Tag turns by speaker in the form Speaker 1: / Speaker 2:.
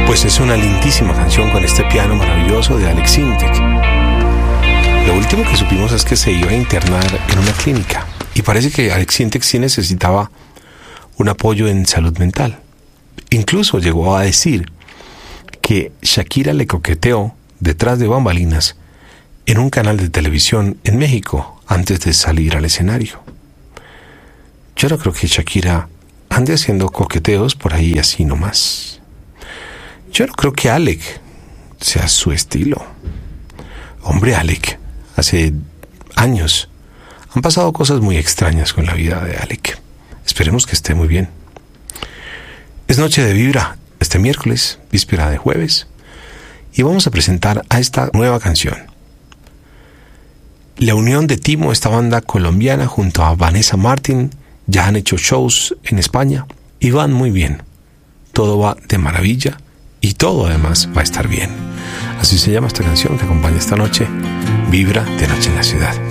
Speaker 1: Pues es una lindísima canción con este piano maravilloso de Alex Sintek. Lo último que supimos es que se iba a internar en una clínica y parece que Alex Sintek sí necesitaba un apoyo en salud mental. Incluso llegó a decir que Shakira le coqueteó detrás de bambalinas en un canal de televisión en México antes de salir al escenario. Yo no creo que Shakira ande haciendo coqueteos por ahí así nomás. Yo no creo que Alec sea su estilo. Hombre, Alec, hace años han pasado cosas muy extrañas con la vida de Alec. Esperemos que esté muy bien. Es noche de Vibra, este miércoles, víspera de jueves, y vamos a presentar a esta nueva canción. La unión de Timo, esta banda colombiana, junto a Vanessa Martín, ya han hecho shows en España y van muy bien. Todo va de maravilla. Y todo además va a estar bien. Así se llama esta canción que acompaña esta noche, Vibra de Noche en la Ciudad.